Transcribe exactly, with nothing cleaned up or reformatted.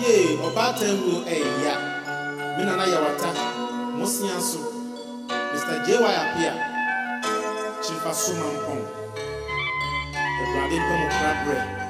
Ye, or Batten will a ya. Minana Yawata, Mosianso, Mister J. Y. appear. Chifa Suman Pong. The Bradin Pom Crab Bread.